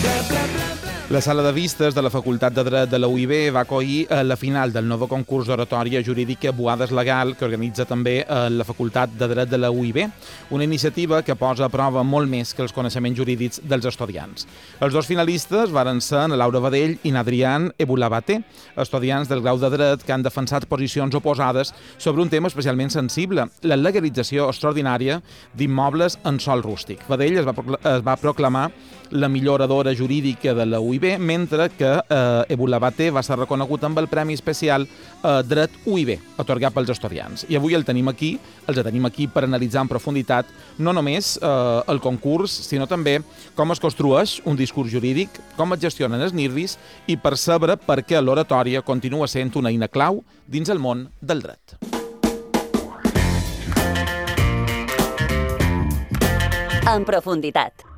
La sala de vistes de la Facultat de Dret de la UIB va acollir la final del nou concurs d'oratòria jurídica Boades Legal, que organitza també la Facultat de Dret de la UIB, una iniciativa que posa a prova molt més que els coneixements jurídics dels estudiants. Els dos finalistes varen ser Laura Badell i Adrián Ebulabate, estudiants del grau de Dret que han defensat posicions oposades sobre un tema especialment sensible, la legalització extraordinària d'immobles en sòl rústic. Badell es va proclamar la millor oradora jurídica de la UIB, mentre que Ebulabate va ser reconegut amb el Premi Especial Dret UIB, atorgat pels estudiants. I avui els tenim aquí per analitzar en profunditat no només el concurs, sinó també com es construeix un discurs jurídic, com es gestionen els nervis i percebre per què l'oratòria continua sent una eina clau dins el món del dret. En profunditat.